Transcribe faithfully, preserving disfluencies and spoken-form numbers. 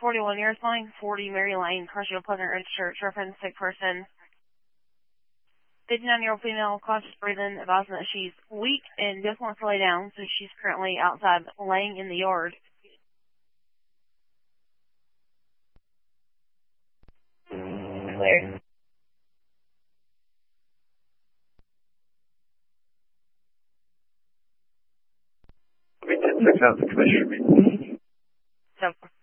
forty-one years line, forty Mary Lane, Carshield Pleasant Ridge Church, reference sick person. fifty-nine-year-old female, cautious breathing, advising that she's weak and just wants to lay down, so she's currently outside laying in the yard. Clear. We did six out the commissioner meeting. So